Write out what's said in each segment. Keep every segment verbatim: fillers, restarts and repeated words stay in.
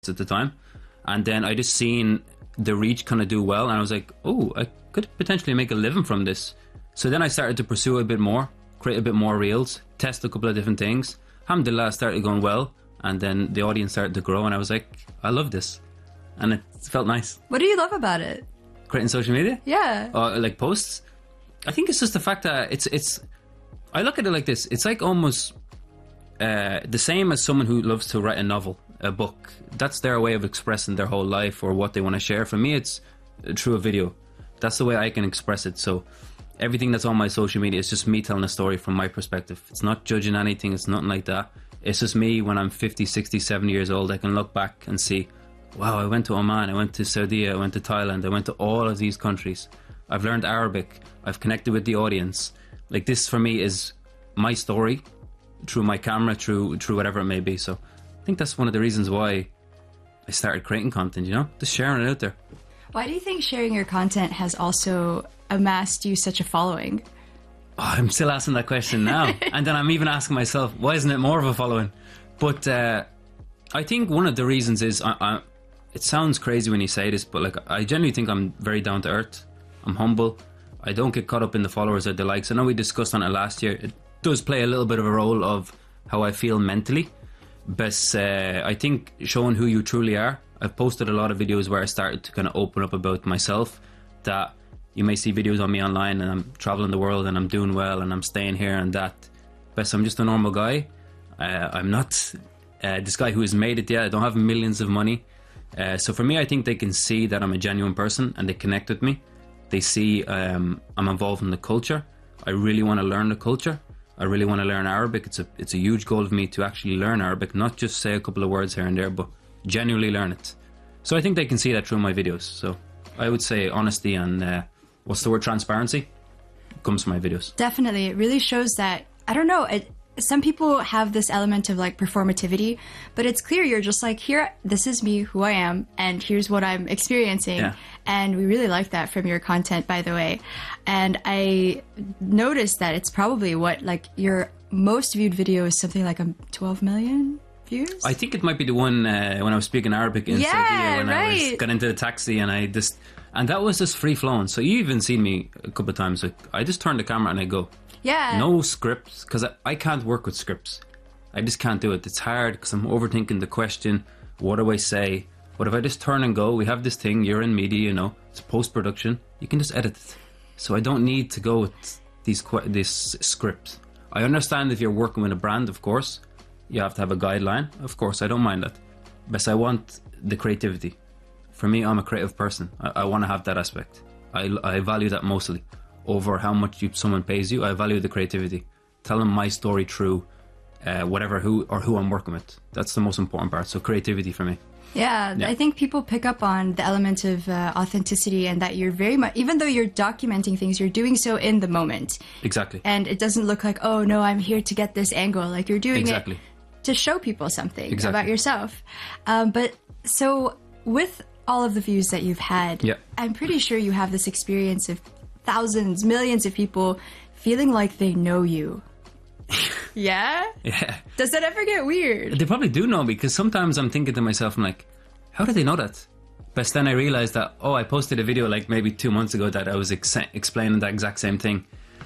at the time, and then I just seen the reach kind of do well, and I was like, oh, I could potentially make a living from this. So then I started to pursue it a bit more, create a bit more reels, test a couple of different things. Alhamdulillah, started going well, and then the audience started to grow, and I was like, I love this, and it felt nice. What do you love about it? Creating social media? Yeah. Uh, like posts? I think it's just the fact that it's, it's I look at it like this, it's like almost uh, the same as someone who loves to write a novel, a book. That's their way of expressing their whole life or what they want to share. For me, it's through a video. That's the way I can express it. So everything that's on my social media is just me telling a story from my perspective. It's not judging anything, it's nothing like that. It's just me when I'm fifty, sixty, seventy years old. I can look back and see, wow, I went to Oman, I went to Saudi, I went to Thailand, I went to all of these countries. I've learned Arabic, I've connected with the audience. Like, this for me is my story through my camera, through through whatever it may be. So I think that's one of the reasons why I started creating content, you know, just sharing it out there. Why do you think sharing your content has also amassed you such a following? Oh, I'm still asking that question now. And then I'm even asking myself, why isn't it more of a following? But uh, I think one of the reasons is, I, I, it sounds crazy when you say this, but like, I genuinely think I'm very down to earth. I'm humble. I don't get caught up in the followers or the likes. I know we discussed on it last year. It does play a little bit of a role of how I feel mentally. But uh, I think showing who you truly are. I've posted a lot of videos where I started to kind of open up about myself, that you may see videos on me online and I'm traveling the world and I'm doing well and I'm staying here and that. But I'm just a normal guy. Uh, I'm not uh, this guy who has made it yet. I don't have millions of money. Uh, so for me, I think they can see that I'm a genuine person and they connect with me. They see um, I'm involved in the culture. I really want to learn the culture. I really want to learn Arabic. It's a it's a huge goal of me to actually learn Arabic, not just say a couple of words here and there, but genuinely learn it. So I think they can see that through my videos. So I would say honesty and uh, what's the word, transparency, comes from my videos. Definitely. It really shows that, I don't know, it, some people have this element of like performativity, but it's clear you're just like, here, this is me, who I am, and here's what I'm experiencing. Yeah. And we really like that from your content, by the way. And I noticed that it's probably what, like, your most viewed video is something like a twelve million views? I think it might be the one uh, when I was speaking Arabic in yeah, Saudi, when right. I was, got into the taxi and I just, and that was just free flowing. So you even seen me a couple of times, like, I just turn the camera and I go. Yeah. No scripts, because I, I can't work with scripts. I just can't do it. It's hard because I'm overthinking the question. What do I say? But if I just turn and go, we have this thing, you're in media, you know, it's post-production. You can just edit it. So I don't need to go with these this script. I understand if you're working with a brand, of course, you have to have a guideline. Of course, I don't mind that. But I want the creativity. For me, I'm a creative person. I, I want to have that aspect. I, I value that mostly. Over how much you, someone pays you, I value the creativity. Tell them my story through uh, whatever who or who I'm working with. That's the most important part. So creativity for me. Yeah, yeah, I think people pick up on the element of uh, authenticity, and that you're very much, even though you're documenting things, you're doing so in the moment. Exactly. And it doesn't look like, oh no, I'm here to get this angle. Like, you're doing exactly. it to show people something exactly. about yourself. Um, but so with all of the views that you've had, yeah. I'm pretty sure you have this experience of thousands, millions of people feeling like they know you. Yeah? Yeah. Does that ever get weird? They probably do know, because sometimes I'm thinking to myself, I'm like, how do they know that? But then I realized that, oh, I posted a video like maybe two months ago that I was ex- explaining that exact same thing.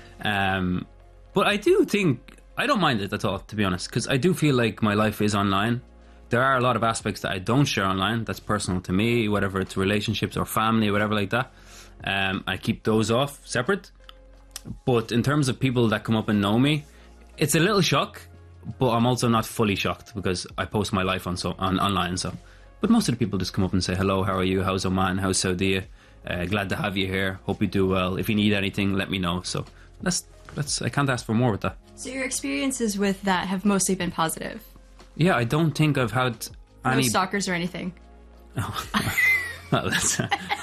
Um, but I do think, I don't mind it at all, to be honest, because I do feel like my life is online. There are a lot of aspects that I don't share online, that's personal to me, whether it's relationships or family or whatever like that. Um, I keep those off separate. But in terms of people that come up and know me, it's a little shock, but I'm also not fully shocked because I post my life on so on online. So, but most of the people just come up and say, hello, how are you? How's Oman? How's Saudi? Uh, glad to have you here. Hope you do well. If you need anything, let me know. So that's that's I can't ask for more with that. So your experiences with that have mostly been positive? Yeah, I don't think I've had any... No stalkers or anything? Oh. Well, that's...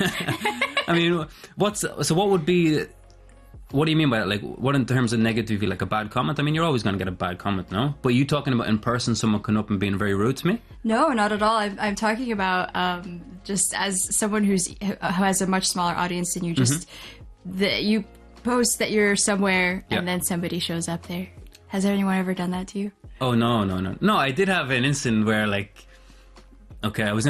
I mean, what's... So what would be... What do you mean by that? Like, what in terms of negativity, like a bad comment? I mean, you're always going to get a bad comment, no? But you talking about in person, someone coming up and being very rude to me? No, not at all. I'm, I'm talking about um, just as someone who's who has a much smaller audience than you. Just mm-hmm. the, you post that you're somewhere, and yeah. then somebody shows up there. Has anyone ever done that to you? Oh no, no, no, no! I did have an incident where, like, Okay, I was in